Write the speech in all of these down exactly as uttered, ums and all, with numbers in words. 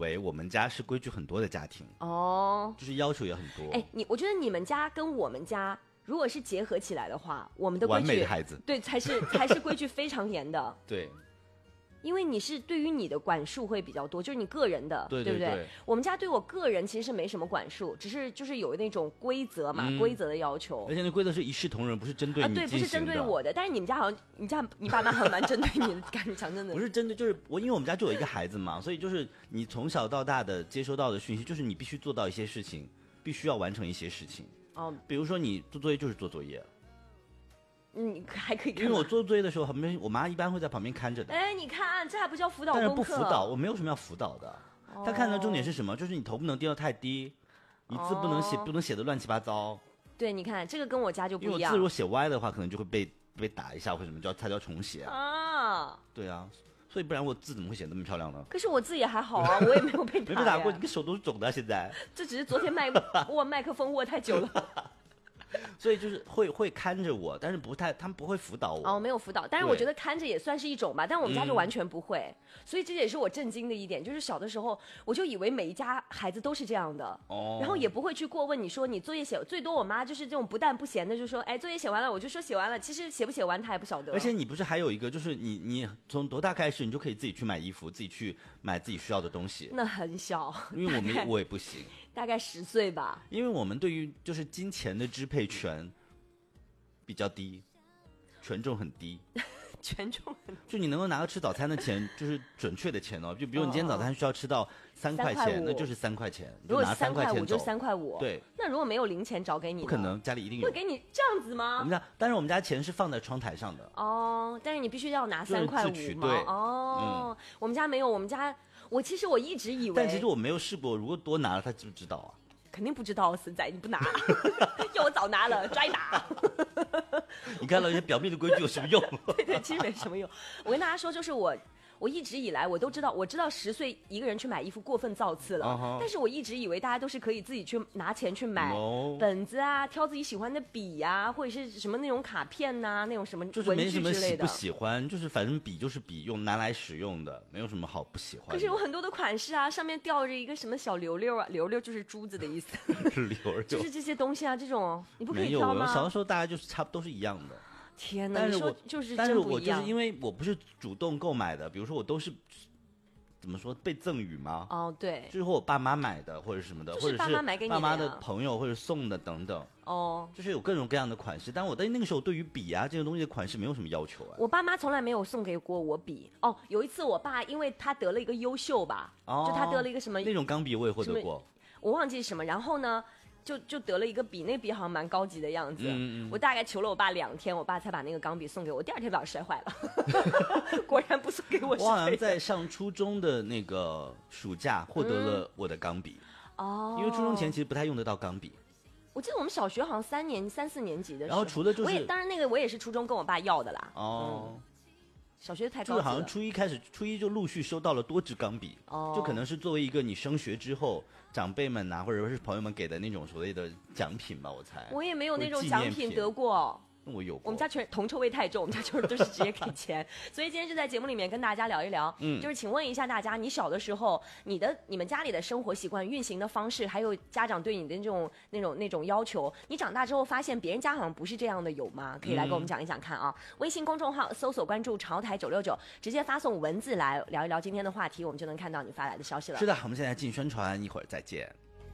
为我们家是规矩很多的家庭哦， 就是要求也很多。 哎，你我觉得你们家跟我们家如果是结合起来的话，我们的规矩完美的孩子， 对，才是才是规矩非常严的。 对。 因为你是对于你的管束会比较多，就是你个人的， 对对对， 对不对？我们家对我个人其实是没什么管束，只是就是有那种规则嘛，嗯、规则的要求。 而且那规则是一视同仁，不是针对你进行的。 啊，对，不是针对我的。但是你们家好像，你家你爸妈好像蛮针对你的，感觉讲真的。 不是针对，就是我，因为我们家就有一个孩子嘛，所以就是你从小到大的接收到的讯息，就是你必须做到一些事情，必须要完成一些事情。哦，比如说你做作业就是做作业。 嗯，还可以看。 因为我做作业的时候，旁边我妈一般会在旁边看着的。 哎，你看，这还不叫辅导功课？ 但是不辅导，我没有什么要辅导的。哦、他看的重点是什么？就是你头不能低到太低，你字不能写，哦、不能写的乱七八糟。 对，你看这个跟我家就不一样。 因为我字如果写歪的话，可能就会被被打一下或者什么，就要他就要重写啊。对啊，所以不然我字怎么会写那么漂亮呢？ 可是我字也还好啊，我也没有被打。 没被打过，你个手都是肿的、啊，现在。 这只是昨天麦握麦克风握太久了。 所以就是会会看着我，但是不太，他们不会辅导我。 哦，没有辅导，但是我觉得看着也算是一种吧。但我们家就完全不会，嗯、所以这也是我震惊的一点，就是小的时候我就以为每一家孩子都是这样的，哦，然后也不会去过问你说你作业写，最多我妈就是这种不但不嫌的，就说哎作业写完了，我就说写完了，其实写不写完她也不晓得。 而且你不是还有一个，就是你你从多大开始你就可以自己去买衣服，自己去买自己需要的东西？ 那很小， 因为我们我也不行， 大概十岁吧。 因为我们对于就是金钱的支配权比较低，权重很低， 权重很低， 就你能够拿到吃早餐的钱，就是准确的钱哦。就比如你今天早餐需要吃到三块钱，那就是三块钱， 如果拿三块钱就三块五。 对， 那如果没有零钱找给你， 不可能，家里一定有。 会给你这样子吗？ 我们家，但是我们家钱是放在窗台上的。 哦，但是你必须要拿三块五吗？ 对， 哦、嗯，我们家没有，我们家我其实我一直以为， 但其实我没有试过，如果多拿了，他知不知道啊？ 肯定不知道，死仔你不拿，要我早拿了，抓一打。 你看到一些表面的规矩有什么用？ 对对，其实没什么用。我跟大家说，就是我。我一直以来我都知道，我知道十岁一个人去买衣服过分造次了， uh-huh. 但是我一直以为大家都是可以自己去拿钱去买本子啊， no. 挑自己喜欢的笔啊，或者是什么那种卡片呐、啊，那种什么文具之类的。就是没什么喜不喜欢，就是反正笔就是笔，用拿来使用的，没有什么好不喜欢的。 可是有很多的款式啊，上面吊着一个什么小溜溜啊，溜溜就是珠子的意思。 溜溜就是这些东西啊，这种你不可以挑吗？ 没有，小的时候大家就是差不多都是一样的。 天哪！ 但是我就是但是我就是因为我不是主动购买的，比如说我都是怎么说被赠予吗？ 哦，对， 就是我爸妈买的或者什么的， 就是爸妈买给你的或者是爸妈的朋友或者送的等等。哦，就是有各种各样的款式，但我在那个时候对于笔啊这个东西的款式没有什么要求啊。 我爸妈从来没有送给过我笔。哦，有一次我爸因为他得了一个优秀吧，哦、就他得了一个什么那种钢笔我也获得过， 我忘记什么，然后呢？就就得了一个笔，那笔好像蛮高级的样子。嗯嗯，我大概求了我爸两天，我爸才把那个钢笔送给我。第二天把我摔坏了，果然不送给我。 我好像在上初中的那个暑假获得了我的钢笔。哦、嗯，因为初中前其实不太用得到钢笔。 我记得我们小学好像三年三四年级的时候， 然后除了就是， 我也当然那个我也是初中跟我爸要的啦。哦。嗯，小学太高级了， 就是好像初一开始，初一就陆续收到了多支钢笔，哦，就可能是作为一个你升学之后长辈们呐、啊，或者是朋友们给的那种所谓的奖品吧，我猜。 我也没有那种奖品得过。 我有过， 我们家全铜臭味太重，我们家就是都是直接给钱，所以今天就在节目里面跟大家聊一聊，嗯，就是请问一下大家，你小的时候，你的你们家里的生活习惯、运行的方式，还有家长对你的那种那种那种要求，你长大之后发现别人家好像不是这样的，有吗？可以来跟我们讲一讲看啊。嗯、微信公众号搜索关注潮台九六九，直接发送文字来聊一聊今天的话题，我们就能看到你发来的消息了。 是的，我们现在进宣传，一会儿再见。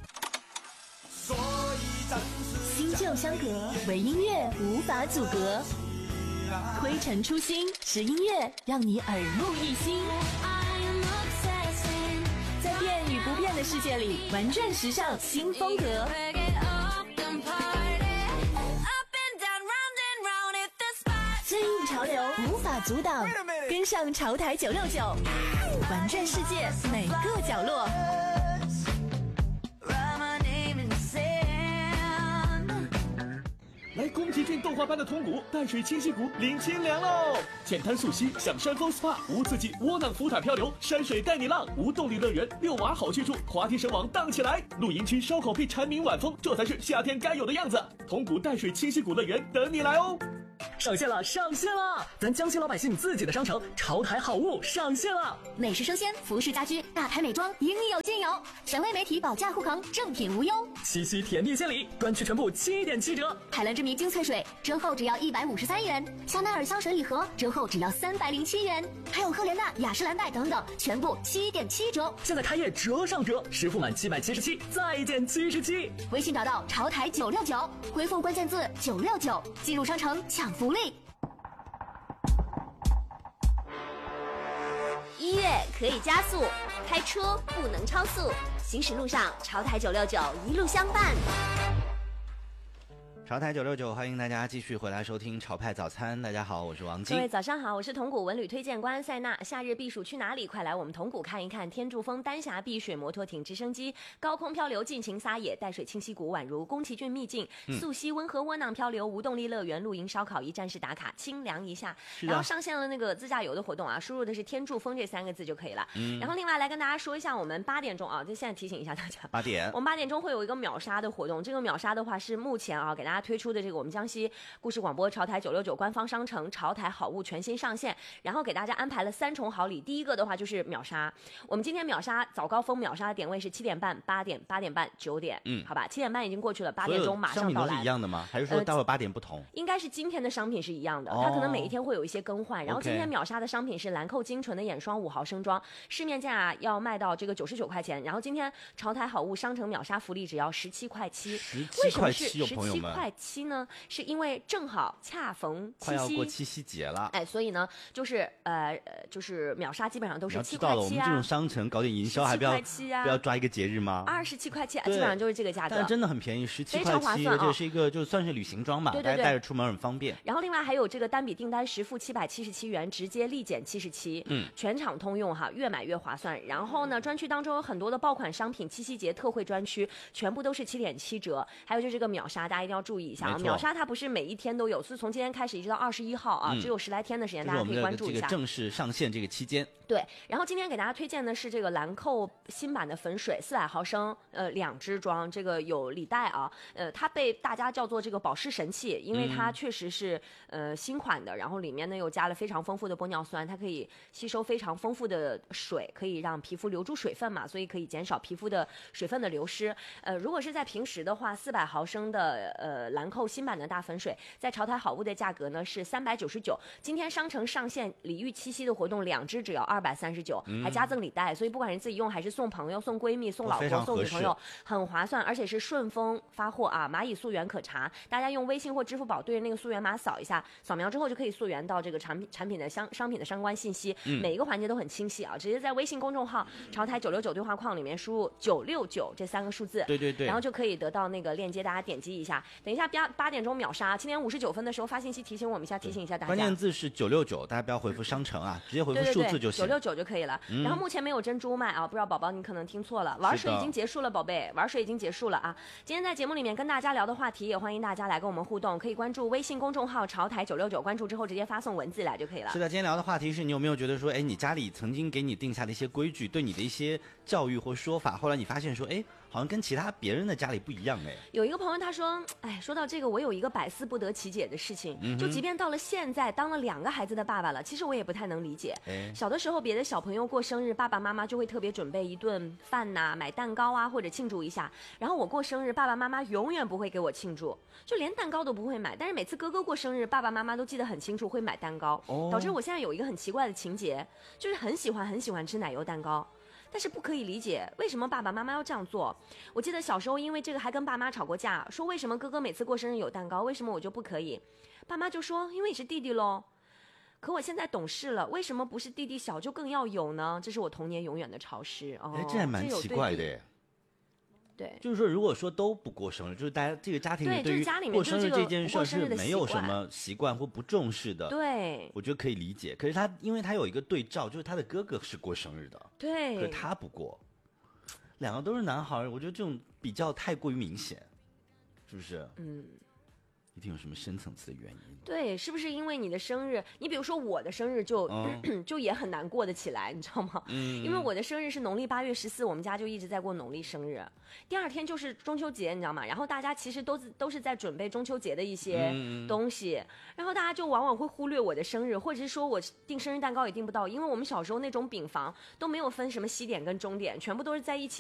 新旧相隔，唯音乐无法阻隔。推陈出新，是音乐让你耳目一新。在变与不变的世界里，玩转时尚新风格。最硬潮流，无法阻挡。跟上潮台九六九，玩转世界每个角落。 来宫崎骏动画般的通谷淡水清溪谷领清凉喽！浅滩溯溪，享山峰 S P A， 无刺激窝囊浮塔漂流，山水带你浪，无动力乐园，遛娃好去处，滑梯绳网荡起来，露营区烧烤屁蝉鸣晚风，这才是夏天该有的样子。通谷淡水清溪谷乐园等你来哦！ 上线了，上线了！咱江西老百姓自己的商城潮台好物上线了， 美食生鲜、服饰家居、大牌美妆应有尽。 精油，权威媒体保驾护航，正品无忧。 七夕甜蜜献礼，专区全部七点七折。 海蓝之谜精粹水折后只要一百五十三元，香奈儿香水礼盒折后只要三百零七元，还有赫莲娜、雅诗兰黛等等，全部七点七折。 现在开业折上折，实付满七百七十七再减七十七。 微信找到潮台九六九，回复关键字九六九，进入商城抢福利。 音乐可以加速，开车不能超速，行驶路上潮台九六九一路相伴。 潮台九六九，欢迎大家继续回来收听潮派早餐。大家好，我是王晶。 各位早上好，我是铜鼓文旅推荐官塞纳。夏日避暑去哪里？快来我们铜鼓看一看天柱峰丹霞碧水摩托艇直升机，高空漂流尽情撒野，淡水清溪谷宛如宫崎骏秘境，嗯、溯溪温和窝囊漂流，无动力乐园露营烧烤一站式打卡，清凉一下。然后上线了那个自驾游的活动啊，输入的是天柱峰这三个字就可以了。嗯、然后另外来跟大家说一下，我们八点钟啊，就现在提醒一下大家， 八点， 我们八点钟会有一个秒杀的活动。这个秒杀的话是目前啊给大家推出的这个我们江西故事广播潮台九六九官方商城潮台好物全新上线，然后给大家安排了三重好礼。第一个的话就是秒杀，我们今天秒杀早高峰秒杀的点位是七点半、八点、八点半、九点，嗯，好吧，七点半已经过去了，八点钟马上到来。 商品都是一样的吗？还是说待会八点不同？呃、 应该是今天的商品是一样的，哦、它可能每一天会有一些更换。然后今天秒杀的商品是兰蔻精纯的眼霜五毫升装，市面价要卖到这个九十九块钱，然后今天潮台好物商城秒杀福利只要十七块七。 十七块七， 为什么是十七块七呢？是因为正好恰逢七夕， 快要过七夕节了， 哎，所以呢，就是呃就是秒杀基本上都是七块七啊。 知道了，我们这种商城搞点营销，还不要啊、 不要抓一个节日吗？ 二十七块七，基本上就是这个价格。 但真的很便宜，十七块七，而且是一个就算是旅行装吧， 对对对， 带着出门很方便。 然后另外还有这个单笔订单实付七百七十七元，直接立减七十七，嗯，全场通用哈，越买越划算。然后呢，专区当中有很多的爆款商品，七夕节特惠专区全部都是七点七折。还有就是这个秒杀，大家一定要注意一下啊！秒杀它不是每一天都有，是从今天开始一直到二十一号啊，嗯、只有十来天的时间，大家可以关注一下。 这个正式上线这个期间。 对，然后今天给大家推荐的是这个兰蔻新版的粉水，四百毫升，呃，两支装，这个有礼袋啊，呃，它被大家叫做这个保湿神器，因为它确实是呃新款的，然后里面呢又加了非常丰富的玻尿酸，它可以吸收非常丰富的水，可以让皮肤留住水分嘛，所以可以减少皮肤的水分的流失。呃，如果是在平时的话，四百毫升的呃兰蔻新版的大粉水，在潮台好物的价格呢是三百九十九，今天商城上线礼遇七夕的活动，两支只要二百三十九，还加赠礼袋，所以不管是自己用还是送朋友、送闺蜜、送老婆、送女朋友，很划算，而且是顺丰发货啊，蚂蚁溯源可查，大家用微信或支付宝对着那个溯源码扫一下，扫描之后就可以溯源到这个产品产品的相商品的相关信息，嗯、每一个环节都很清晰啊，直接在微信公众号潮台九六九对话框里面输入九六九这三个数字， 对对对， 然后就可以得到那个链接，大家点击一下。等一下八八点钟秒杀，今天五十九分的时候发信息提醒我们一下，提醒一下大家。 关键字是九六九，大家不要回复商城啊，直接回复数字就行。 九六九就可以了。嗯、然后目前没有珍珠卖啊，不知道宝宝你可能听错了。玩水已经结束了，宝贝，玩水已经结束了啊。今天在节目里面跟大家聊的话题，也欢迎大家来跟我们互动，可以关注微信公众号潮台九六九，关注之后直接发送文字来就可以了。 是的，今天聊的话题是你有没有觉得说，哎，你家里曾经给你定下的一些规矩，对你的一些教育或说法，后来你发现说，哎，好像跟其他别人的家里不一样哎。 有一个朋友他说，哎，说到这个，我有一个百思不得其解的事情，嗯、就即便到了现在，当了两个孩子的爸爸了，其实我也不太能理解。哎、小的时候，别的小朋友过生日，爸爸妈妈就会特别准备一顿饭呐、啊，买蛋糕啊，或者庆祝一下。然后我过生日，爸爸妈妈永远不会给我庆祝，就连蛋糕都不会买。但是每次哥哥过生日，爸爸妈妈都记得很清楚，会买蛋糕，哦、导致我现在有一个很奇怪的情节，就是很喜欢很喜欢吃奶油蛋糕。但是不可以理解为什么爸爸妈妈要这样做。我记得小时候因为这个还跟爸妈吵过架，说为什么哥哥每次过生日有蛋糕，为什么我就不可以？爸妈就说因为你是弟弟咯。可我现在懂事了，为什么不是弟弟小就更要有呢？这是我童年永远的潮诗。哦， 哎，这还蛮奇怪的耶。 对， 就是说，如果说都不过生日，就是大家这个家庭里对于过生日这件事是没有什么习惯或不重视的。 对， 我觉得可以理解。可是他，因为他有一个对照，就是他的哥哥是过生日的， 对， 可是他不过，两个都是男孩，我觉得这种比较太过于明显，是不是？嗯。一定有什么深层次的原因？ 对，是不是因为你的生日？你比如说我的生日就、嗯、就也很难过得起来，你知道吗？嗯，因为我的生日是农历八月十四，我们家就一直在过农历生日。第二天就是中秋节，你知道吗？然后大家其实都是都是在准备中秋节的一些东西，嗯、然后大家就往往会忽略我的生日，或者是说我订生日蛋糕也订不到，因为我们小时候那种饼房都没有分什么西点跟终点，全部都是在一起。